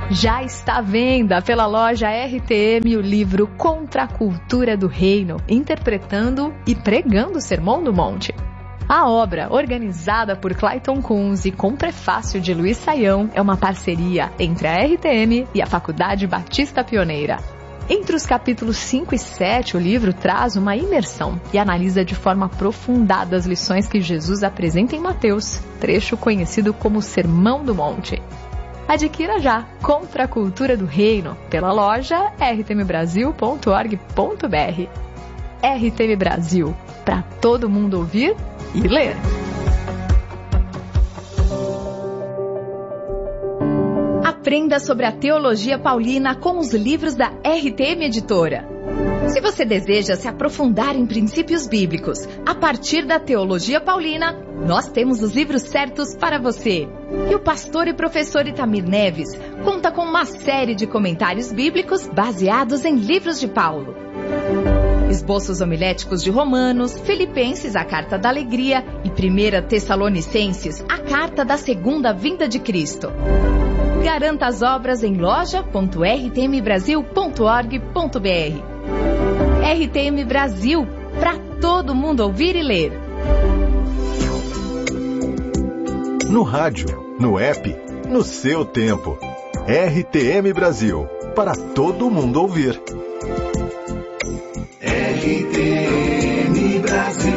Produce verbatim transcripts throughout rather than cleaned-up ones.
Já está à venda pela loja R T M o livro Contra a Cultura do Reino, interpretando e pregando o Sermão do Monte. A obra, organizada por Clayton Kunz e com prefácio de Luiz Saião, é uma parceria entre a R T M e a Faculdade Batista Pioneira. Entre os capítulos cinco e sete, o livro traz uma imersão e analisa de forma aprofundada as lições que Jesus apresenta em Mateus, trecho conhecido como Sermão do Monte. Adquira já Contra a Cultura do Reino pela loja r t m brasil ponto org ponto b r. R T M Brasil, para todo mundo ouvir e ler. Aprenda sobre a teologia paulina com os livros da R T M Editora. Se você deseja se aprofundar em princípios bíblicos a partir da teologia paulina, nós temos os livros certos para você. E o pastor e professor Itamir Neves conta com uma série de comentários bíblicos baseados em livros de Paulo. Esboços homiléticos de Romanos, Filipenses, a Carta da Alegria e primeira Tessalonicenses, a Carta da Segunda Vinda de Cristo. Garanta as obras em loja ponto r t m brasil ponto org ponto b r. R T M Brasil, para todo mundo ouvir e ler. No rádio, no app, no seu tempo. R T M Brasil, para todo mundo ouvir. R T M Brasil.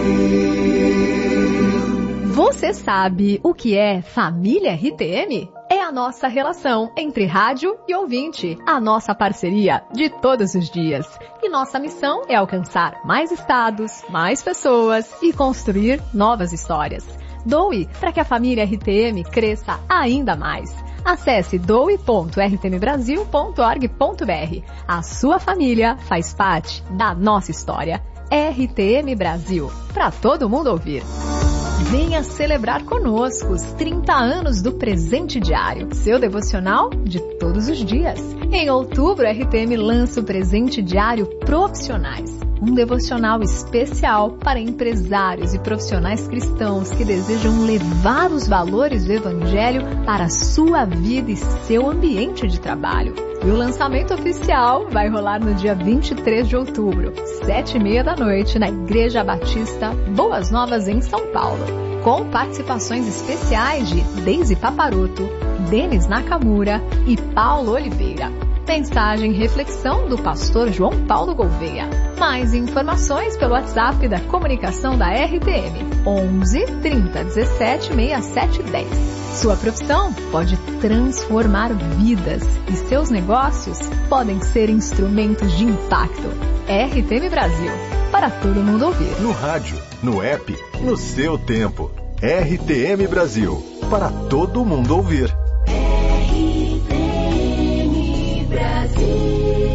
Você sabe o que é família R T M? É a nossa relação entre rádio e ouvinte, a nossa parceria de todos os dias. E nossa missão é alcançar mais estados, mais pessoas e construir novas histórias. Doe para que a família R T M cresça ainda mais. Acesse doe ponto r t m brasil ponto org ponto b r. A sua família faz parte da nossa história. R T M Brasil, para todo mundo ouvir. Venha celebrar conosco os trinta anos do Presente Diário, seu devocional de todos os dias. Em outubro, a R T M lança o Presente Diário Profissionais, um devocional especial para empresários e profissionais cristãos que desejam levar os valores do Evangelho para a sua vida e seu ambiente de trabalho. E o lançamento oficial vai rolar no dia vinte e três de outubro, sete e meia da noite, na Igreja Batista Boas Novas, em São Paulo, com participações especiais de Deise Paparoto, Denis Nakamura e Paulo Oliveira. Mensagem e reflexão do pastor João Paulo Gouveia. Mais informações pelo WhatsApp da comunicação da R T M, onze, trinta, dezessete, sessenta e sete, dez. Sua profissão pode transformar vidas e seus negócios podem ser instrumentos de impacto. R T M Brasil, para todo mundo ouvir. No rádio, no app, no seu tempo. R T M Brasil, para todo mundo ouvir. R T M Brasil.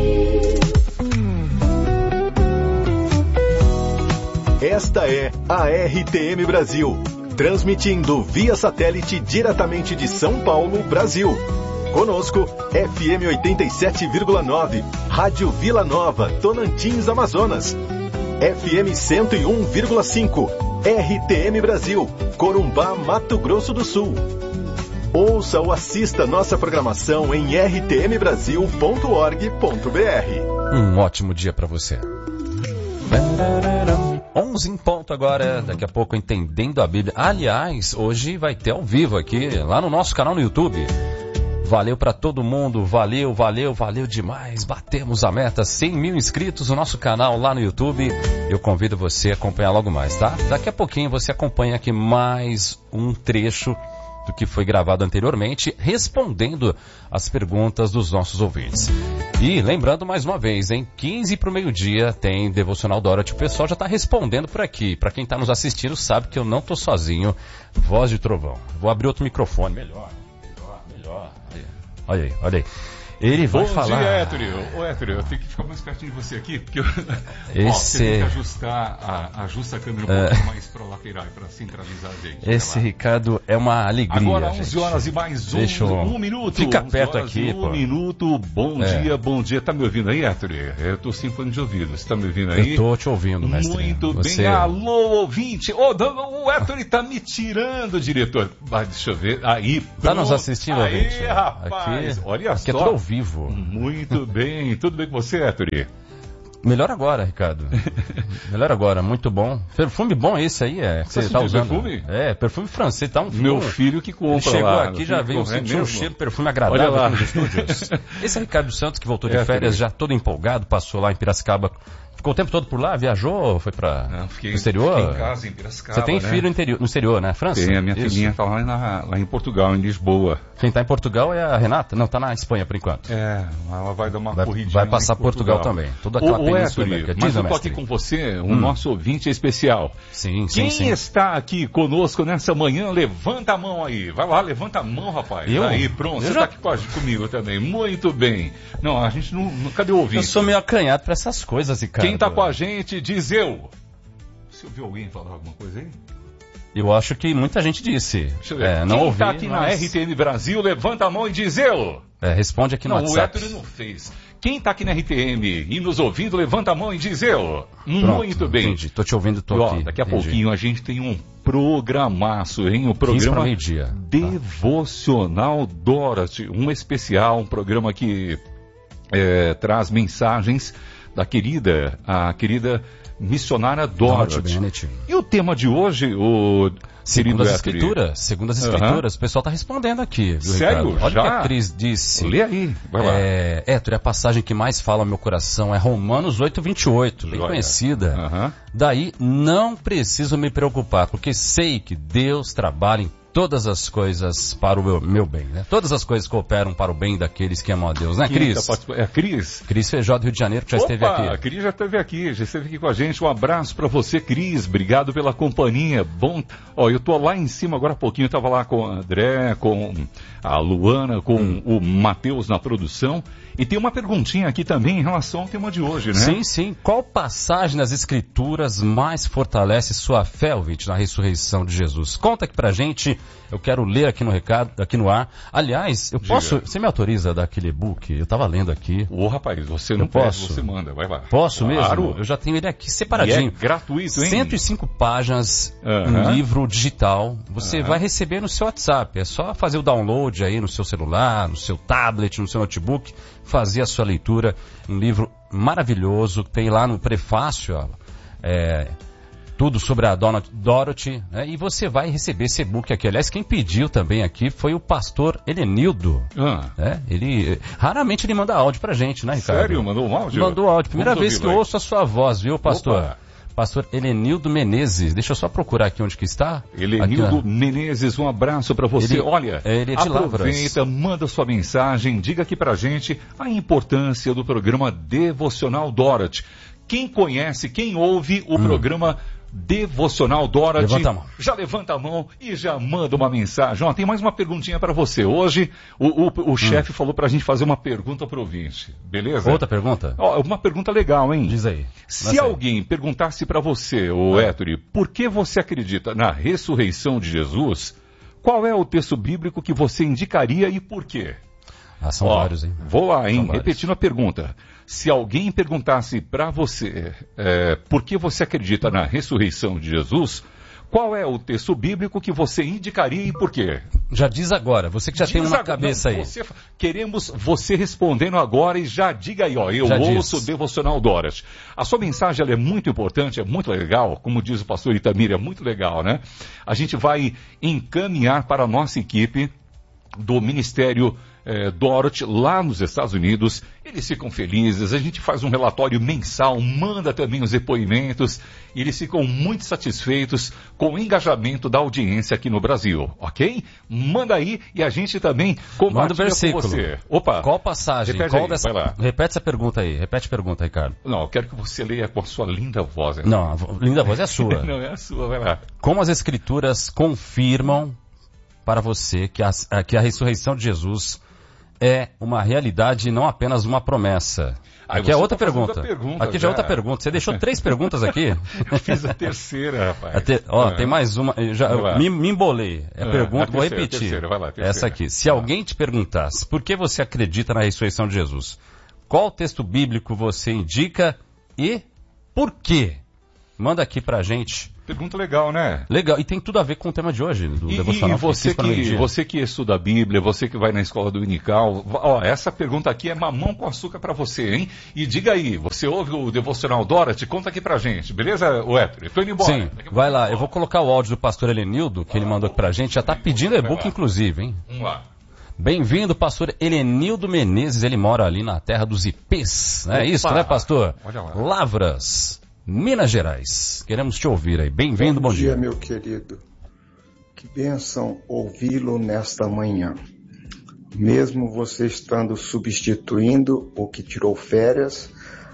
Esta é a R T M Brasil, transmitindo via satélite diretamente de São Paulo, Brasil. Conosco, F M oitenta e sete vírgula nove, Rádio Vila Nova, Tocantins, Amazonas. F M cento e um vírgula cinco, R T M Brasil, Corumbá, Mato Grosso do Sul. Ouça ou assista nossa programação em r t m brasil ponto org ponto b r. Um ótimo dia para você. onze em ponto agora, daqui a pouco Entendendo a Bíblia. Aliás, hoje vai ter ao vivo aqui, lá no nosso canal no YouTube. Valeu pra todo mundo, valeu, valeu, valeu demais. Batemos a meta, cem mil inscritos no nosso canal lá no YouTube. Eu convido você a acompanhar logo mais, tá? Daqui a pouquinho você acompanha aqui mais um trecho do que foi gravado anteriormente, respondendo as perguntas dos nossos ouvintes. E lembrando mais uma vez, em quinze para o meio-dia tem Devocional Dorothy. O pessoal já está respondendo por aqui. Para quem está nos assistindo sabe que eu não estou sozinho. Voz de trovão. Vou abrir outro microfone. Melhor, melhor, melhor. Olha aí, olha aí. Ele vai Bom falar. dia, Héctor. Ô, Héctor, eu tenho que ficar mais pertinho de você aqui, porque eu... Esse... Ó, você tem que ajustar a, ajusta a câmera um É. pouco mais para lateral, para centralizar a gente. Esse Ricardo é uma alegria. Agora gente. onze horas e mais um, Deixa eu- um minuto. Fica onze perto horas aqui, e pô. Um minuto. Bom É. dia, bom dia. Tá me ouvindo aí, Héctor? Eu tô sem fone de ouvido. Você tá me ouvindo aí? Eu tô te ouvindo, mestre. Muito Você... bem. Alô, ouvinte. Ô, oh, o Héctor tá me tirando, diretor. Ah, deixa eu ver. Aí, Tá pronto. nos assistindo, aí, ouvinte? rapaz. Aqui, Olha aqui só. é tudo ao vivo. Muito bem. Tudo bem com você, Héctor? Melhor agora, Ricardo. Melhor agora, muito bom. Perfume bom esse aí, é. Que Você você tá sentiu usando? perfume? É, perfume francês, tá um Meu um- filho que compra Ele chegou lá. aqui, Meu já filho veio compra, é sentir um mesmo? cheiro de perfume Olha agradável lá. aqui nos estúdios. Esse é Ricardo Santos, que voltou de É, férias, filho. já todo empolgado, passou lá em Piracicaba. Ficou o tempo todo por lá, viajou, foi pra Não, fiquei, no exterior? fiquei em casa, em Piracicaba, Você tem né? filho no interior, no exterior, né? França? Tem, a minha Isso. filhinha tá lá, na- lá em Portugal, em Lisboa. Quem tá em Portugal é a Renata? Não, tá na Espanha por enquanto. É, ela vai dar uma Vai- corridinha vai lá passar em Portugal também. Toda aquela Ô, ô, península Héctor, ibérica. mas Diz, eu tô mestre. aqui com você, um Hum. nosso ouvinte especial. Sim, sim, Quem sim. está aqui conosco nessa manhã, levanta a mão aí. Vai lá, levanta a mão, rapaz. Eu? Aí, pronto, Eu você já- tá aqui com a- comigo também. Muito bem. Não, a gente não... não- cadê o ouvinte? Eu sou meio acanhado pra essas coisas, Ricardo. Quem tá com a gente, diz eu. Você ouviu alguém falar alguma coisa aí? Eu acho que muita gente disse. Deixa eu ver. É, não Quem ouvi, tá aqui na mas- R T M Brasil, levanta a mão e diz eu. É, responde aqui no Não, o WhatsApp. Héctor não fez. Quem tá aqui na R T M e nos ouvindo, levanta a mão e diz eu. Pronto, Muito bem. Entendi. Tô te ouvindo, tô E, ó, aqui. daqui a Entendi. pouquinho a gente tem um programaço, hein? O quinze para programa meio-dia. Devocional Dorothy. Um especial, um programa que é, traz mensagens da querida, a querida missionária Dorothy Dorothy. Bennett. E o tema de hoje, o Segundo querido as Héctor, escrituras, segundo as Aham. escrituras, o pessoal tá respondendo aqui, viu, Sério? Ricardo? Olha Já? o que a Cris disse. lê aí, vai lá. É, Héctor, a passagem que mais fala ao meu coração é Romanos oito, vinte e oito, bem Joia. conhecida. Aham. Daí, não preciso me preocupar, porque sei que Deus trabalha em todas as coisas para o meu, meu bem, né? Todas as coisas cooperam para o bem daqueles que amam a Deus, né, Quem Cris? tá participando? É a Cris? Cris Feijó do Rio de Janeiro, que já esteve Opa, aqui. a Cris já esteve aqui, já esteve aqui com a gente. Um abraço pra você, Cris. Obrigado pela companhia. Bom, ó, eu tô lá em cima agora há pouquinho, eu tava lá com o André, com a Luana, com Hum. o Matheus na produção. E tem uma perguntinha aqui também em relação ao tema de hoje, né? Sim, sim. Qual passagem nas Escrituras mais fortalece sua fé, ouvinte, na ressurreição de Jesus? Conta aqui pra gente. Eu quero ler aqui no recado, aqui no ar. Aliás, eu Diga. posso. Você me autoriza a dar aquele e-book? Eu tava lendo aqui. Ô, rapaz, você não Eu pode, posso? você manda, vai lá. Posso Claro. mesmo? Eu já tenho ele aqui E separadinho. é gratuito, hein? cento e cinco páginas, Aham. um livro digital. Você Aham. vai receber no seu WhatsApp. É só fazer o download aí no seu celular, no seu tablet, no seu notebook, fazer a sua leitura. Um livro maravilhoso. Tem lá no prefácio, ó, é, tudo sobre a Dona Dorothy, né? E você vai receber esse e-book aqui. Aliás, quem pediu também aqui foi o pastor Helenildo. Ah, Né? Ele, raramente ele manda áudio pra gente, né, Ricardo? sério? Mandou um áudio? Mandou áudio. Primeira Vamos vez que eu ouvi-lo aí. ouço a sua voz, viu, pastor? Opa. Pastor Helenildo Menezes. Deixa eu só procurar aqui onde que está. Helenildo Aqui, Menezes, um abraço pra você. Ele- Olha, ele é de aproveita, Lavras. manda sua mensagem, diga aqui pra gente a importância do programa Devocional Dorothy. Quem conhece, quem ouve o programa Devocional Dorothy, Hum. Levanta a mão. já levanta a mão e já manda uma mensagem. Ó, tem mais uma perguntinha pra você. Hoje, o, o, o chefe falou pra gente fazer uma pergunta pro ouvinte, beleza? Hum. Outra pergunta? Ó, uma pergunta legal, hein? Diz aí. Se Lança aí. alguém perguntasse para você, ô Héctor, por que você acredita na ressurreição de Jesus, qual é o texto bíblico que você indicaria e por quê? Ah, são Ó, vários, hein? Vou lá, hein? São vários. Repetindo a pergunta. Se alguém perguntasse para você é, por que você acredita na ressurreição de Jesus, qual é o texto bíblico que você indicaria e por quê? Já diz agora, você que já tem Diz uma agora- cabeça não, aí. você- queremos você respondendo agora e já diga aí, ó, eu Já ouço diz. o Devocional Dorothy. A sua mensagem ela é muito importante, é muito legal, como diz o pastor Itamir, é muito legal, né? A gente vai encaminhar para a nossa equipe do Ministério eh, Dorothy, lá nos Estados Unidos. Eles ficam felizes, a gente faz um relatório mensal, manda também os depoimentos, e eles ficam muito satisfeitos com o engajamento da audiência aqui no Brasil, ok? Manda aí e a gente também Manda o compartilha versículo. com você. Opa, Qual passagem? Repete Qual aí, dessa... vai lá. Repete essa pergunta aí. Repete a pergunta, Ricardo. não, eu quero que você leia com a sua linda voz. hein? Não, a vo- linda voz é a sua. Não, é a sua, vai lá. Como as escrituras confirmam para você que a, que a ressurreição de Jesus é uma realidade e não apenas uma promessa? Aí aqui é você outra tá fazendo pergunta. a pergunta Aqui já já. é outra pergunta. Você deixou três perguntas aqui? Eu fiz a terceira, rapaz. A te- Ó, Ah. tem mais uma. eu Já, Vai lá. me, me embolei. É a Ah, pergunta, a vou terceira, repetir. terceira, vai lá, terceira. Essa aqui. Se alguém te perguntasse por que você acredita na ressurreição de Jesus, qual texto bíblico você indica e por quê? Manda aqui pra gente. Pergunta legal, né? Legal, e tem tudo a ver com o tema de hoje, do E, devocional. e você, fiz para o que, meio-dia. você que estuda a Bíblia, você que vai na escola do Unical, ó, essa pergunta aqui é mamão com açúcar pra você, hein? E diga aí, você ouve o Devocional Dorothy? Conta aqui pra gente, beleza, Héctor? Eu tô indo embora. Sim, Daqui a pouco vai lá. eu Eu vou colocar o áudio do pastor Helenildo, que ele mandou aqui pra gente. Já tá pedindo e-book, inclusive, hein? Vamos lá. Bem-vindo, pastor Helenildo Menezes. Ele mora ali na terra dos ipês. É Opa! isso, né, pastor? Olha lá. Lavras, Minas Gerais. Queremos te ouvir aí. Bem-vindo, bom, Bom dia, dia. meu querido. Que bênção ouvi-lo nesta manhã. Mesmo você estando substituindo o que tirou férias,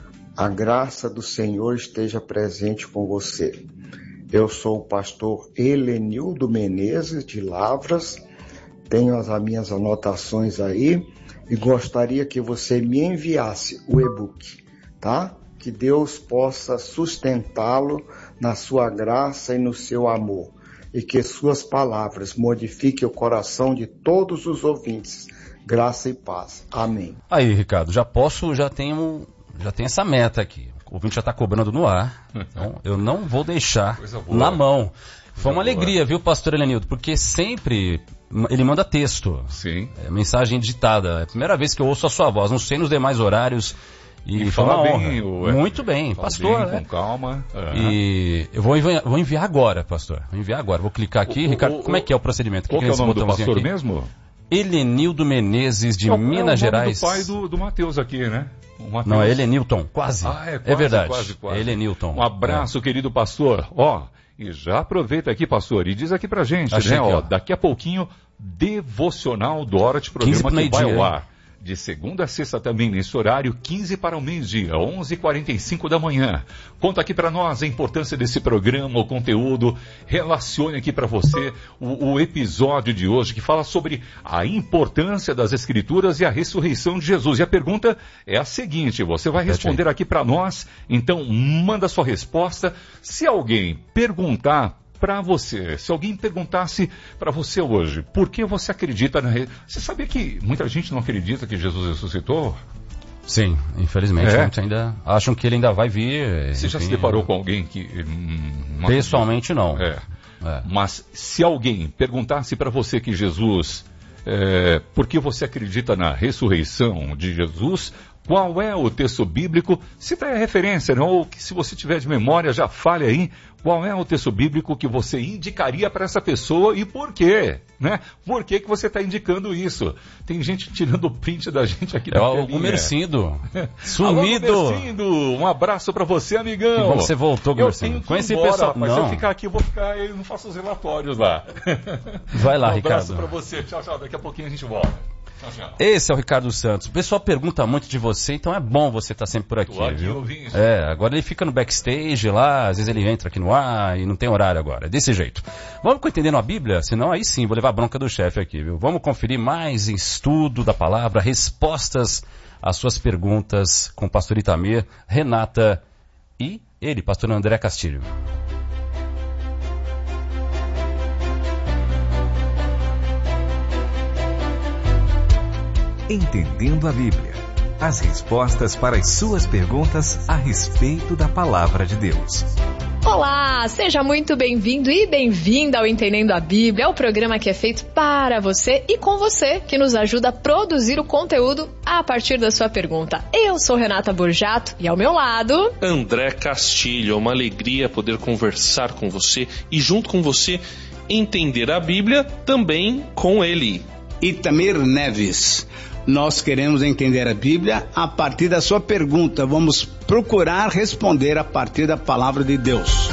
a graça do Senhor esteja presente com você. Eu sou o pastor Helenildo Menezes, de Lavras. Tenho as minhas anotações aí e gostaria que você me enviasse o e-book, tá? Que Deus possa sustentá-lo na sua graça e no seu amor. E que suas palavras modifiquem o coração de todos os ouvintes. Graça e paz. Amém. Aí, Ricardo, já posso, já tenho, já tenho essa meta aqui. O ouvinte já está cobrando no ar, então eu não vou deixar Coisa boa. na mão. Foi uma boa. alegria, viu, pastor Helenildo? Porque sempre ele manda texto, Sim. é, mensagem digitada. É a primeira vez que eu ouço a sua voz, não sei nos demais horários. E, E foi fala uma bem, honra. o Héctor. Muito bem, Fala pastor. bem, né? com calma. Aham. E eu vou enviar, vou enviar agora, pastor. Vou enviar agora. Vou clicar aqui. O- o- Ricardo, o- como é que é o procedimento? Qual que é o nesse nome do botãozinho pastor aqui? mesmo? Helenildo Menezes, de É o- Minas é o nome Gerais. do pai do, do Matheus aqui, né? O Mateus. Não, é Helenilton, quase. Ah, é, quase, verdade. quase, quase. É Helenilton. Um abraço, querido pastor. Ó, e já aproveita aqui, pastor, e diz aqui pra gente, Achei né? aqui, Ó, ó. daqui a pouquinho, Devocional Dorothy, quinze programa pro que vai meio-dia, ao ar. De segunda a sexta também, nesse horário, quinze para o meio-dia, onze e quarenta e cinco da manhã. Conta aqui para nós a importância desse programa, o conteúdo. Relacione aqui para você o, o episódio de hoje que fala sobre a importância das Escrituras e a ressurreição de Jesus. E a pergunta é a seguinte, você vai responder aqui para nós, então manda sua resposta. Se alguém perguntar para você, se alguém perguntasse para você hoje, por que você acredita na... Re... Você sabia que muita gente não acredita que Jesus ressuscitou? Sim, infelizmente, É. muitos ainda acham que ele ainda vai vir. Você já se enfim, deparou com alguém que... hum, não Pessoalmente, não. acredita? É. É. Mas se alguém perguntasse para você que Jesus... É, por que você acredita na ressurreição de Jesus? Qual é o texto bíblico? Cita aí a referência, não? Ou que se você tiver de memória, já fale aí. Qual é o texto bíblico que você indicaria para essa pessoa e por quê? Né? Por que, que você está indicando isso? Tem gente tirando print da gente aqui É da o telinha. Gumercindo. Alô, Sumido. Gumercindo, um abraço pra você, amigão. Que bom que você voltou, Eu Gumercindo. tenho que ir Conheci embora, pessoal- rapaz. Se eu não. ficar aqui, eu vou ficar, eu não faço os relatórios lá. Vai lá, um abraço Ricardo. pra você. Tchau, tchau. Daqui a pouquinho a gente volta. Tchau, tchau. Esse é o Ricardo Santos. O pessoal pergunta muito de você, então é bom você estar sempre por aqui, Tô aqui, viu? ouvinte. É, agora ele fica no backstage lá, às vezes ele entra aqui no ar e não tem horário agora. É desse jeito. Vamos entendendo a Bíblia? Senão aí sim, vou levar a bronca do chefe aqui, viu? Vamos conferir mais estudo da palavra, respostas às suas perguntas com o pastor Itamir, Renata e ele, pastor André Castilho. Entendendo a Bíblia. As respostas para as suas perguntas a respeito da Palavra de Deus. Olá, seja muito bem-vindo e bem-vinda ao Entendendo a Bíblia, é o programa que é feito para você e com você, que nos ajuda a produzir o conteúdo a partir da sua pergunta. Eu sou Renata Borjato e ao meu lado... André Castilho, é uma alegria poder conversar com você e junto com você entender a Bíblia também com ele. Itamir Neves. Nós queremos entender a Bíblia a partir da sua pergunta. Vamos procurar responder a partir da palavra de Deus.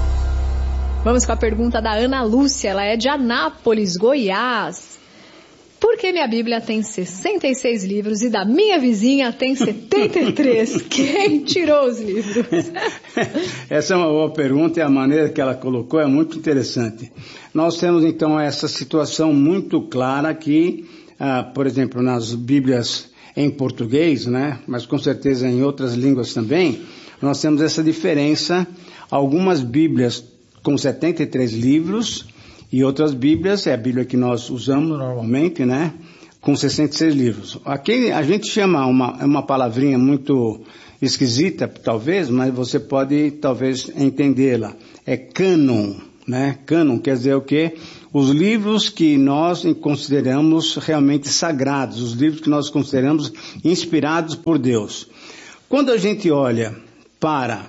Vamos com a pergunta da Ana Lúcia, ela é de Anápolis, Goiás. Porque minha Bíblia tem sessenta e seis livros e da minha vizinha tem setenta e três. Quem tirou os livros? Essa é uma boa pergunta e a maneira que ela colocou é muito interessante. Nós temos então essa situação muito clara que, ah, por exemplo, nas Bíblias em português, né, mas com certeza em outras línguas também, nós temos essa diferença. Algumas Bíblias com setenta e três livros e outras Bíblias, é a Bíblia que nós usamos normalmente, né, com sessenta e seis livros. Aqui a gente chama uma, uma palavrinha muito esquisita, talvez, mas você pode talvez entendê-la. É cânon, né? Cânon quer dizer o quê? Os livros que nós consideramos realmente sagrados, os livros que nós consideramos inspirados por Deus. Quando a gente olha para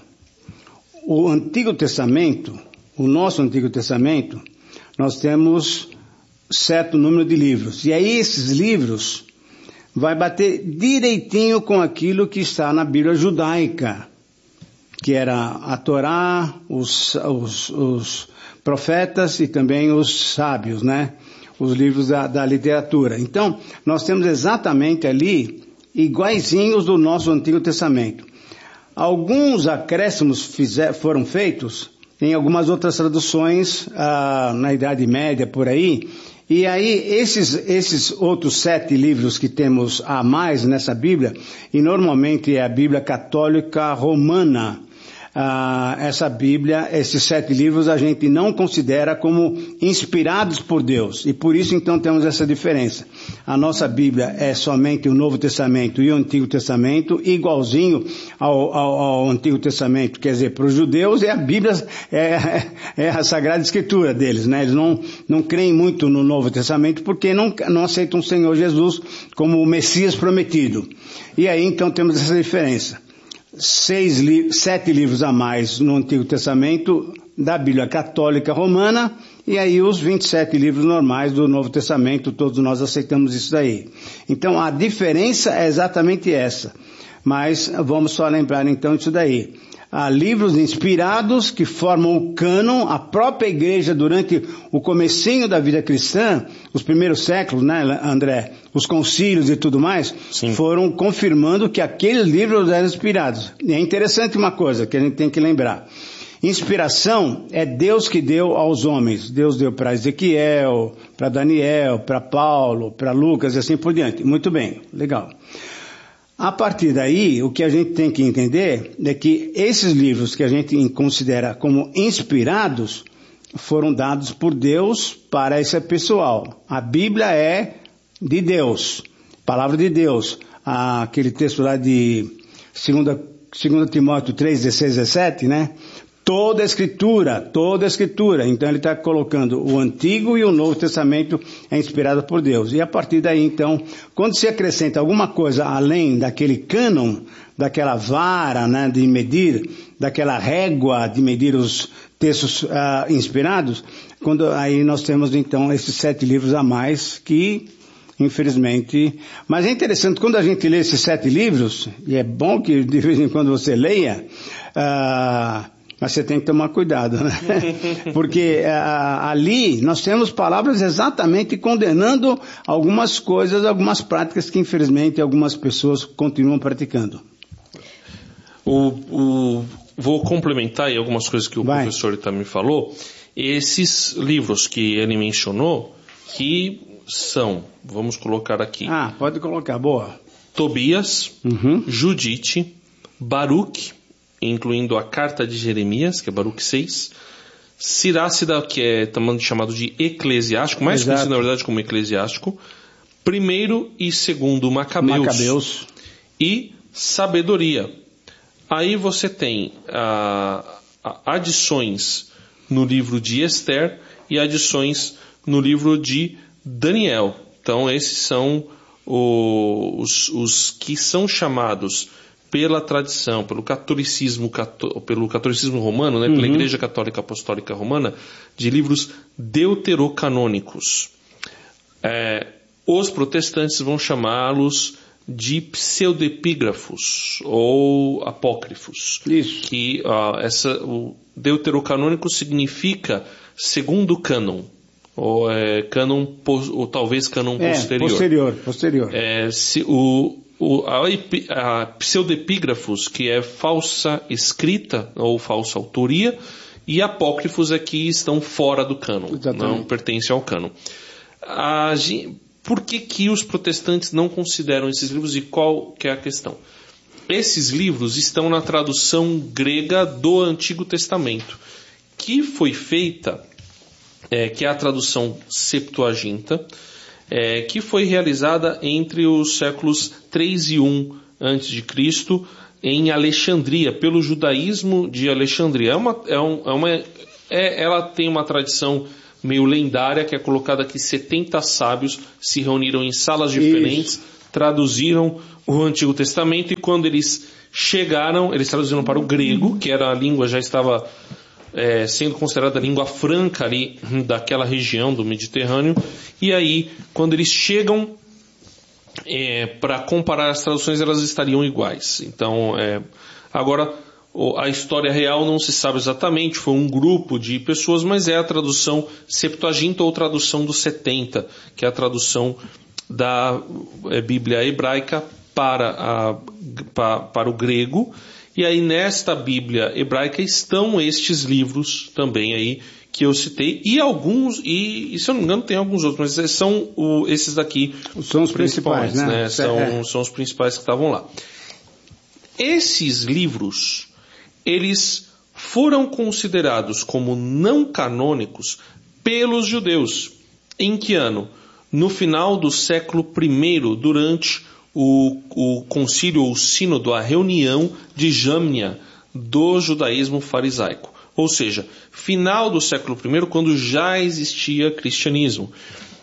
o Antigo Testamento, o nosso Antigo Testamento, nós temos certo número de livros. E aí esses livros vai bater direitinho com aquilo que está na Bíblia judaica, que era a Torá, os, os, os profetas e também os sábios, né? Os livros da, da literatura. Então, nós temos exatamente ali iguaizinhos do nosso Antigo Testamento. Alguns acréscimos fizer, foram feitos em algumas outras traduções, ah, na Idade Média, por aí. E aí, esses, esses outros sete livros que temos a mais nessa Bíblia, e normalmente é a Bíblia Católica Romana, ah, essa Bíblia, esses sete livros a gente não considera como inspirados por Deus. E por isso então temos essa diferença. A nossa Bíblia é somente o Novo Testamento e o Antigo Testamento, igualzinho ao, ao, ao Antigo Testamento. Quer dizer, para os judeus é a Bíblia, é, é a Sagrada Escritura deles, né? Eles não, não creem muito no Novo Testamento porque não, não aceitam o Senhor Jesus como o Messias prometido. E aí então temos essa diferença. Seis li- sete livros a mais no Antigo Testamento da Bíblia Católica Romana, e aí os vinte e sete livros normais do Novo Testamento, todos nós aceitamos isso daí. Então a diferença é exatamente essa, mas vamos só lembrar então isso daí. Há livros inspirados que formam o cânon. A própria igreja durante o comecinho da vida cristã, os primeiros séculos, né, André, os concílios e tudo mais, Sim. foram confirmando que aqueles livros eram inspirados. E é interessante uma coisa que a gente tem que lembrar. Inspiração é Deus que deu aos homens. Deus deu para Ezequiel, para Daniel, para Paulo, para Lucas e assim por diante. Muito bem, legal. A partir daí, o que a gente tem que entender é que esses livros que a gente considera como inspirados foram dados por Deus para esse pessoal. A Bíblia é de Deus, palavra de Deus. Ah, aquele texto lá de dois Timóteo três, dezesseis, dezessete, né? Toda a Escritura, toda a Escritura. Então ele está colocando o Antigo e o Novo Testamento é inspirado por Deus. E a partir daí, então, quando se acrescenta alguma coisa além daquele cânon, daquela vara, né, de medir, daquela régua de medir os textos ah, inspirados, quando aí nós temos então esses sete livros a mais que, infelizmente... Mas é interessante, quando a gente lê esses sete livros, e é bom que de vez em quando você leia... Ah, mas você tem que tomar cuidado, né? Porque uh, ali nós temos palavras exatamente condenando algumas coisas, algumas práticas que infelizmente algumas pessoas continuam praticando. O, o, vou complementar aí algumas coisas que o Vai. professor também falou. Esses livros que ele mencionou, que são, vamos colocar aqui. Ah, pode colocar, boa. Tobias, uhum. Judite, Baruque, incluindo a carta de Jeremias, que é Baruque seis, Sirácida, que é também chamado de eclesiástico, mais Exato. conhecido na verdade como eclesiástico, primeiro e segundo Macabeus, Macabeus. E sabedoria. Aí você tem ah, adições no livro de Esther e adições no livro de Daniel. Então esses são os, os que são chamados pela tradição, pelo catolicismo, cató- pelo catolicismo romano, né, pela uhum. Igreja Católica Apostólica Romana, de livros deuterocanônicos. É, os protestantes vão chamá-los de pseudepígrafos ou apócrifos. Isso. Que uh, essa, o deuterocanônico significa segundo cânon. ou é, cânon, ou talvez cânon é, posterior. posterior, posterior. É, se, o, o, a, a pseudepígrafos, que é falsa escrita ou falsa autoria, e apócrifos aqui estão fora do cânon, não pertencem ao cânon. A, por que que os protestantes não consideram esses livros e qual que é a questão? Esses livros estão na tradução grega do Antigo Testamento, que foi feita, é, que é a tradução Septuaginta, é, que foi realizada entre os séculos três e um antes de Cristo, em Alexandria, pelo judaísmo de Alexandria. É uma, é um, é uma, é, ela tem uma tradição meio lendária, que é colocada que setenta sábios se reuniram em salas diferentes, Isso. traduziram o Antigo Testamento, e quando eles chegaram, eles traduziram para o grego, que era a língua, já estava é, sendo considerada a língua franca ali daquela região do Mediterrâneo, e aí, quando eles chegam é, para comparar as traduções, elas estariam iguais. Então, é, agora, a história real não se sabe exatamente, foi um grupo de pessoas, mas é a tradução Septuaginta ou tradução dos setenta, que é a tradução da é, Bíblia hebraica para, a, para, para o grego. E aí nesta Bíblia hebraica estão estes livros também aí que eu citei, e alguns, e, e se eu não me engano tem alguns outros, mas são o, esses daqui são os principais, né? né? São, é. são os principais que estavam lá. Esses livros, eles foram considerados como não canônicos pelos judeus. Em que ano? No final do século primeiro, durante o, o concílio ou sínodo, a reunião de Jamnia do judaísmo farisaico. Ou seja, final do século primeiro, quando já existia cristianismo.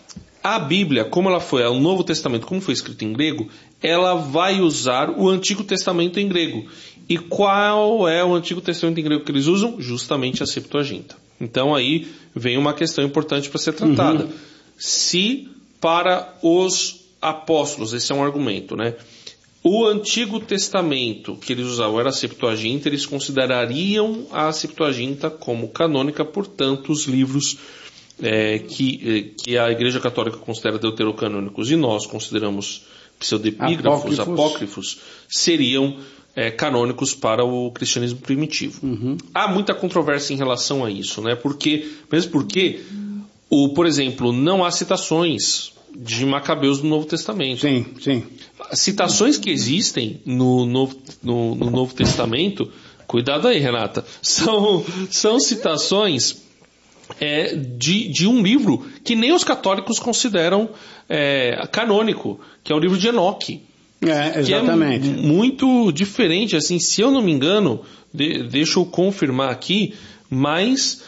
A Bíblia, como ela foi, o Novo Testamento, como foi escrito em grego, ela vai usar o Antigo Testamento em grego. E qual é o Antigo Testamento em grego que eles usam? Justamente a Septuaginta. Então aí vem uma questão importante para ser tratada. Uhum. Se para os apóstolos, esse é um argumento, né? O Antigo Testamento que eles usavam era a Septuaginta, eles considerariam a Septuaginta como canônica, portanto os livros é, que, que a Igreja Católica considera deuterocanônicos e nós consideramos pseudepígrafos, apócrifos, apócrifos seriam é, canônicos para o cristianismo primitivo. Uhum. Há muita controvérsia em relação a isso, né? Porque, mesmo porque, o, por exemplo, não há citações de Macabeus no Novo Testamento. Sim, sim. Citações que existem no Novo, no, no Novo Testamento, cuidado aí, Renata, são, são citações é, de, de um livro que nem os católicos consideram é, canônico, que é o livro de Enoque. É, exatamente. Que é muito diferente, assim, se eu não me engano, de, deixa eu confirmar aqui, mas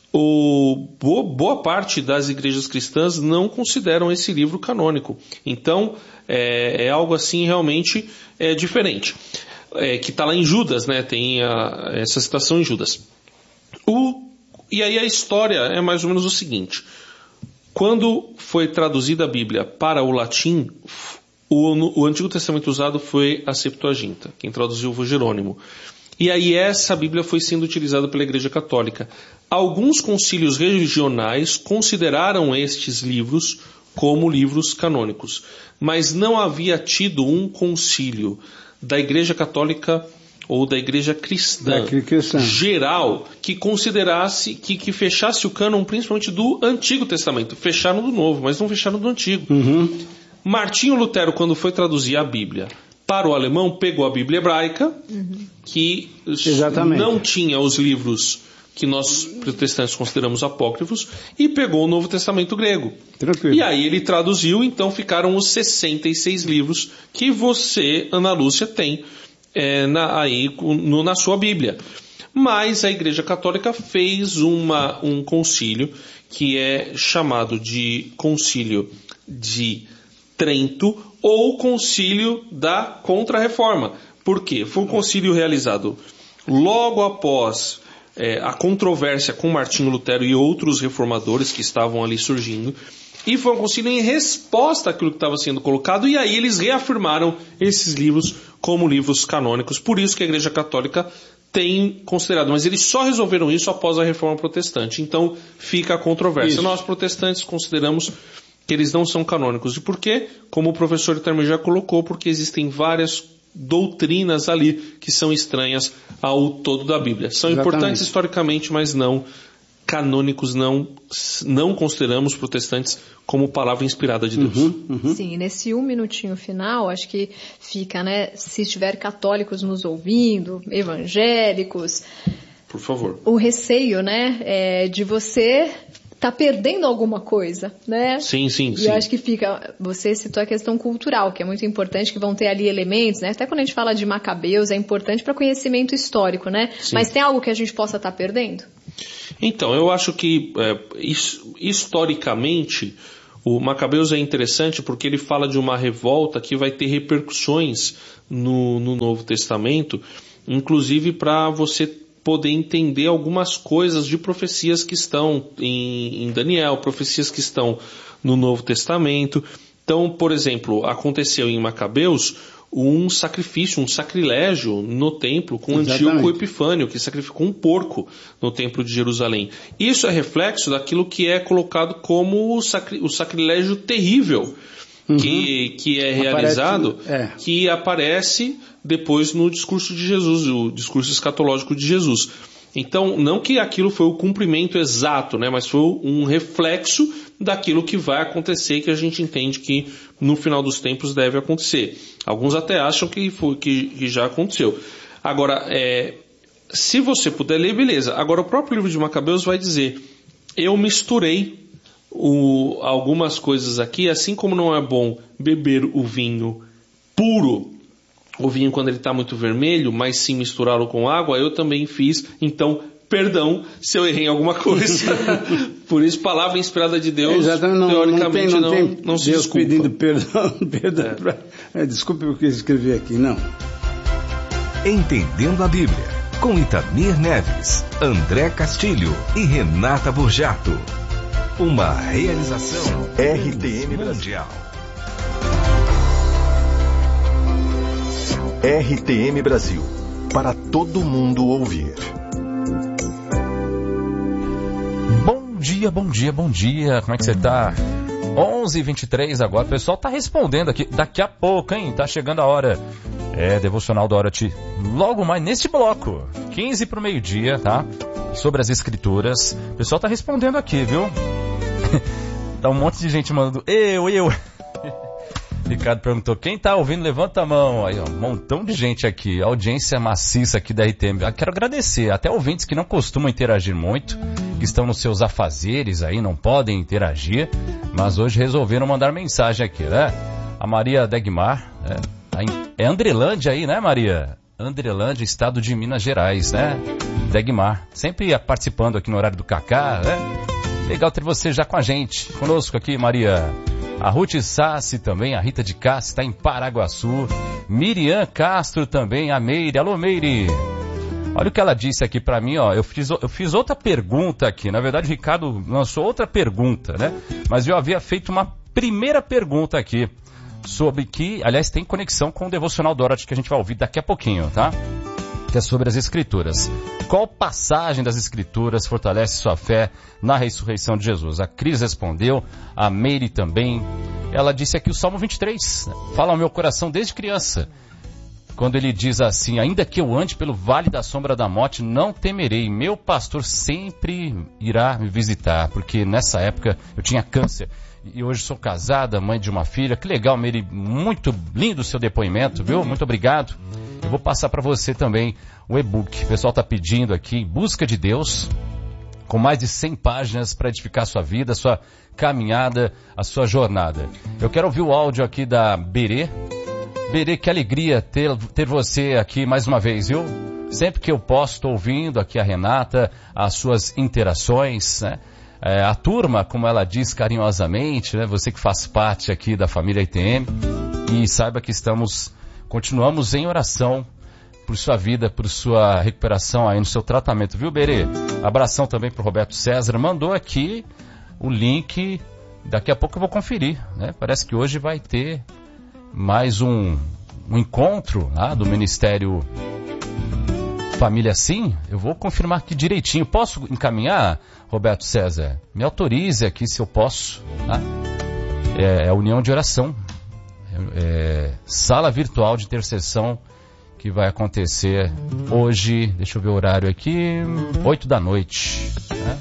o, boa, boa parte das igrejas cristãs não consideram esse livro canônico. Então, é, é algo assim realmente é, diferente. É, que está lá em Judas, né? Tem a, essa citação em Judas. O, e aí a história é mais ou menos o seguinte. Quando foi traduzida a Bíblia para o latim, o, o Antigo Testamento usado foi a Septuaginta. Quem traduziu foi Jerônimo. E aí essa Bíblia foi sendo utilizada pela Igreja Católica. Alguns concílios regionais consideraram estes livros como livros canônicos, mas não havia tido um concílio da Igreja Católica ou da Igreja Cristã, cristã. geral que considerasse, que, que fechasse o cânon principalmente do Antigo Testamento. Fecharam do Novo, mas não fecharam do Antigo. Uhum. Martinho Lutero, quando foi traduzir a Bíblia para o alemão, pegou a Bíblia hebraica, uhum. que Exatamente. não tinha os livros que nós protestantes consideramos apócrifos, e pegou o Novo Testamento grego. Tranquilo. E aí ele traduziu, então ficaram os sessenta e seis livros que você, Ana Lúcia, tem é, na, aí no, na sua Bíblia. Mas a Igreja Católica fez uma, um concílio que é chamado de Concílio de Trento ou Concílio da Contra-Reforma. Por quê? Foi um concílio realizado logo após é, a controvérsia com Martinho Lutero e outros reformadores que estavam ali surgindo. E foi um concílio em resposta àquilo que estava sendo colocado, e aí eles reafirmaram esses livros como livros canônicos. Por isso que a Igreja Católica têm considerado, mas eles só resolveram isso após a Reforma Protestante. Então fica a controvérsia. Isso. Nós protestantes consideramos que eles não são canônicos. E por quê? Como o professor Itamir já colocou, porque existem várias doutrinas ali que são estranhas ao todo da Bíblia. São Exatamente. importantes historicamente, mas não canônicos, não, não consideramos protestantes como palavra inspirada de Deus. Uhum, uhum. Sim, e nesse um minutinho final, acho que fica, né, se estiver católicos nos ouvindo, evangélicos, Por favor. o receio, né, é de você tá perdendo alguma coisa, né? Sim, sim, E sim. eu acho que fica, você citou a questão cultural, que é muito importante, que vão ter ali elementos, né? Até quando a gente fala de Macabeus, é importante para conhecimento histórico, né? Sim. Mas tem algo que a gente possa estar perdendo? Então, eu acho que é, his- historicamente o Macabeus é interessante porque ele fala de uma revolta que vai ter repercussões no, no Novo Testamento, inclusive para você poder entender algumas coisas de profecias que estão em, em Daniel, profecias que estão no Novo Testamento. Então, por exemplo, aconteceu em Macabeus um sacrifício, um sacrilégio no templo com Exatamente. Antíoco Epifânio, que sacrificou um porco no templo de Jerusalém. Isso é reflexo daquilo que é colocado como o, sacri- o sacrilégio terrível Uhum. que, que é Aparece- realizado, é. que aparece depois no discurso de Jesus, o discurso escatológico de Jesus. Então, não que aquilo foi o cumprimento exato, né, mas foi um reflexo daquilo que vai acontecer e que a gente entende que no final dos tempos deve acontecer. Alguns até acham que, foi, que, que já aconteceu. Agora, é, se você puder ler, beleza. Agora, o próprio livro de Macabeus vai dizer, eu misturei o, algumas coisas aqui, assim como não é bom beber o vinho puro, o vinho quando ele está muito vermelho, mas sim misturá-lo com água, eu também fiz, então, perdão se eu errei em alguma coisa. Por isso, palavra inspirada de Deus, Exatamente, não, teoricamente, não, não, tem, não, não tem se Deus desculpa. pedindo perdão, perdão É. pra, é, desculpe o que eu escrevi aqui, não. Entendendo a Bíblia, com Itamir Neves, André Castilho e Renata Burjato. Uma realização R T M Brasil. mundial. R T M Brasil. Para todo mundo ouvir. Bom dia, bom dia, bom dia. Como é que você tá? onze e vinte e três agora. O pessoal tá respondendo aqui. Daqui a pouco, hein? Tá chegando a hora. É, Devocional Dorothy. Logo mais neste bloco. quinze para o meio-dia, tá? Sobre as escrituras. O pessoal tá respondendo aqui, viu? Tá um monte de gente mandando. Eu, eu. Ricardo perguntou, quem tá ouvindo, levanta a mão. Aí, ó, um montão de gente aqui, audiência maciça aqui da R T M. Eu quero agradecer, até ouvintes que não costumam interagir muito, que estão nos seus afazeres aí, não podem interagir, mas hoje resolveram mandar mensagem aqui, né? A Maria Degmar, é, tá em- é Andrelândia aí, né, Maria? Andrelândia, estado de Minas Gerais, né? Degmar, sempre participando aqui no horário do Cacá, né? Legal ter você já com a gente, conosco aqui, Maria. A Ruth Sassi também, a Rita de Cássia está em Paraguaçu. Miriam Castro também, a Meire. Alô, Meire. Olha o que ela disse aqui para mim, ó. Eu fiz, eu fiz outra pergunta aqui. Na verdade, o Ricardo lançou outra pergunta, né? Mas eu havia feito uma primeira pergunta aqui. Sobre que, aliás, tem conexão com o Devocional Dorothy que a gente vai ouvir daqui a pouquinho, tá? Que é sobre as Escrituras. Qual passagem das Escrituras fortalece sua fé na ressurreição de Jesus? A Cris respondeu, a Meire também. Ela disse aqui o Salmo vinte e três, né? Fala ao meu coração desde criança. Quando ele diz assim, ainda que eu ande pelo vale da sombra da morte, não temerei. Meu pastor sempre irá me visitar, porque nessa época eu tinha câncer. E hoje sou casada, mãe de uma filha. Que legal, Meire, muito lindo o seu depoimento, viu? Muito obrigado. Eu vou passar para você também o e-book. O pessoal está pedindo aqui, Busca de Deus, com mais de cem páginas para edificar a sua vida, a sua caminhada, a sua jornada. Eu quero ouvir o áudio aqui da Berê. Berê, que alegria ter, ter você aqui mais uma vez, viu? Sempre que eu posso, estou ouvindo aqui a Renata, as suas interações, né? É, a turma, como ela diz carinhosamente, né? Você que faz parte aqui da família I T M, e saiba que estamos, continuamos em oração por sua vida, por sua recuperação aí no seu tratamento, viu, Berê? Abração também pro Roberto César, mandou aqui o link, daqui a pouco eu vou conferir, né? Parece que hoje vai ter mais um, um encontro lá do Ministério família assim, eu vou confirmar aqui direitinho. Posso encaminhar, Roberto César? Me autorize aqui se eu posso. Tá? É, é a união de oração. É, é, sala virtual de intercessão que vai acontecer hoje, deixa eu ver o horário aqui, oito da noite. Né?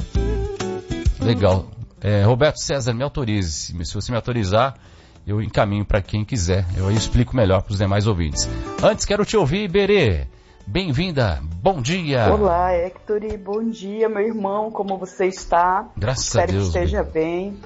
Legal. É, Roberto César, me autorize. Se você me autorizar, eu encaminho para quem quiser. Eu aí explico melhor para os demais ouvintes. Antes, quero te ouvir, Berê. Bem-vinda. Bom dia. Olá, Hector. Bom dia, meu irmão. Como você está? Graças Espero a Deus. Espero que esteja bem.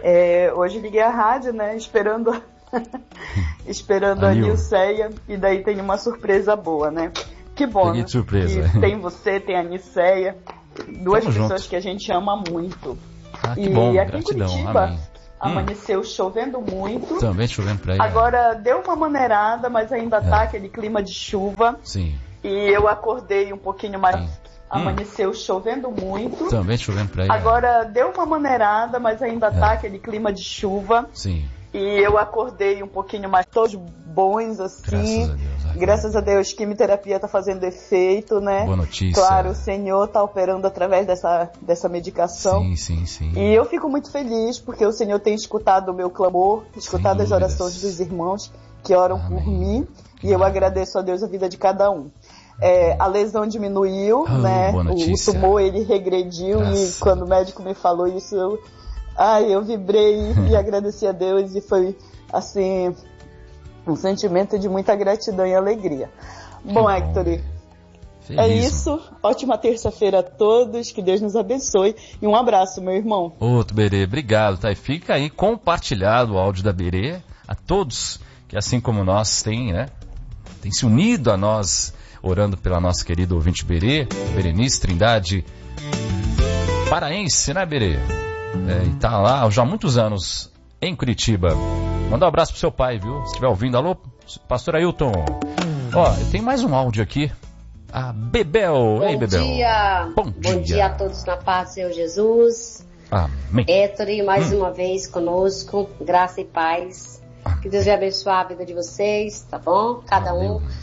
É, hoje liguei a rádio, né? Esperando, esperando a, a Nilceia. E daí tem uma surpresa boa, né? Que bom, né? Surpresa. Que tem você, tem a Nilceia. Duas Tamo pessoas junto. que a gente ama muito. Ah, que e bom. aqui Gratidão. em Curitiba, Amém. amanheceu hum. chovendo muito. Também chovendo pra aí. Agora deu uma maneirada, mas ainda é. tá aquele clima de chuva. Sim. E eu acordei um pouquinho mais. Sim. Amanheceu hum. chovendo muito. Também chovendo pra aí. Agora deu uma maneirada, mas ainda é. tá aquele clima de chuva. Sim. E eu acordei um pouquinho mais, todos bons assim. Graças a Deus. Ai, Graças a Deus, quimioterapia tá fazendo efeito, né? Boa notícia. Claro, o Senhor tá operando através dessa, dessa medicação. Sim, sim, sim. E eu fico muito feliz porque o Senhor tem escutado o meu clamor, escutado Sem as orações dúvidas. dos irmãos que oram Amém. por mim. E eu agradeço a Deus a vida de cada um. É, a lesão diminuiu, oh, né? Boa notícia. O tumor ele regrediu. Graças. E quando o médico me falou isso, eu, ai, eu vibrei e agradeci a Deus e foi assim um sentimento de muita gratidão e alegria. Que Bom, bom. Hector, Feliz. é isso. Ótima terça-feira a todos. Que Deus nos abençoe. E um abraço, meu irmão. Outro Berê, obrigado, tá? E fica aí compartilhado o áudio da Berê a todos que, assim como nós, têm, né? Tem se unido a nós, orando pela nossa querida ouvinte Berê, Berenice Trindade, paraense, né, Berê? É, e tá lá já há muitos anos em Curitiba. Manda um abraço pro seu pai, viu? Se estiver ouvindo. Alô, pastor Ailton. Ó, eu tenho mais um áudio aqui. A Bebel. Bom Ei, Bebel. Dia. Bom, Bom dia. dia a todos na paz do Senhor Jesus. Amém. Héctor, mais hum. uma vez conosco. Graça e paz. Que Deus vai abençoar a vida de vocês, tá bom? Cada Valeu. um.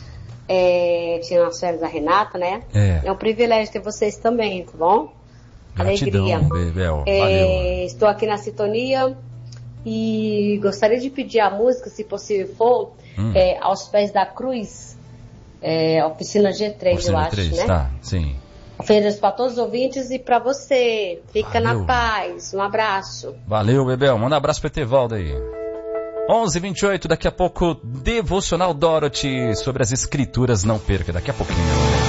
É, tinha as férias da Renata, né? É. É um privilégio ter vocês também, tá bom? Gratidão, Alegria. Bebel. É, Valeu. estou aqui na sintonia e gostaria de pedir a música, se possível for, Hum. é, Aos Pés da Cruz, é, Oficina G três, Oficina eu acho, três, né? tá, sim. Feiras para todos os ouvintes e para você. Fica Valeu. na paz. Um abraço. Valeu, Bebel. Manda um abraço pro Etevaldo aí. onze e vinte e oito, daqui a pouco, Devocional Dorothy sobre as escrituras. Não perca, daqui a pouquinho.